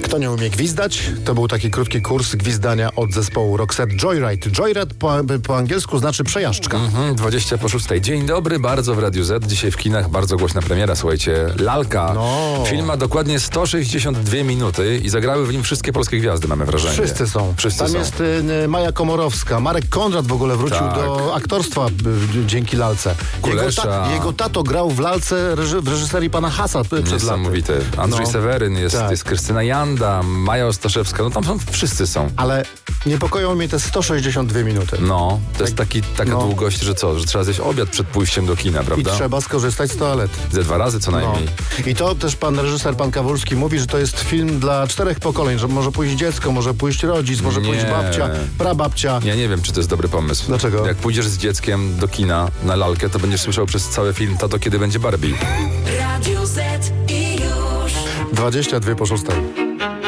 Kto nie umie gwizdać? To był taki krótki kurs gwizdania od zespołu Roxette Joyride. Joyride po angielsku znaczy przejażdżka. 20 po 6. Dzień dobry, bardzo w Radiu Z. Dzisiaj w kinach bardzo głośna premiera, słuchajcie. Lalka. No. Film ma dokładnie 162 minuty i zagrały w nim wszystkie polskie gwiazdy, mamy wrażenie. Wszyscy są. Tam jest Maja Komorowska. Marek Konrad w ogóle wrócił do aktorstwa dzięki Lalce. Jego tato grał w Lalce w reżyserii pana Hasa przed laty. Niesamowity. Andrzej Seweryn jest Krystyna Janda, Maja Ostaszewska. No tam wszyscy są. Ale niepokoją mnie te 162 minuty. No, to jest taka długość, że trzeba zjeść obiad przed pójściem do kina, prawda? I trzeba skorzystać z toalety. Ze 2 razy co najmniej. I to też pan reżyser, pan Kawulski mówi, że to jest film dla 4 pokoleń, że może pójść dziecko, może pójść rodzic, może pójść babcia, prababcia. Ja nie wiem, czy to jest dobry pomysł. Dlaczego? Jak pójdziesz z dzieckiem do kina na Lalkę, to będziesz słyszał przez cały film, tato, kiedy będzie Barbie. Radio Z i już 22 po 6.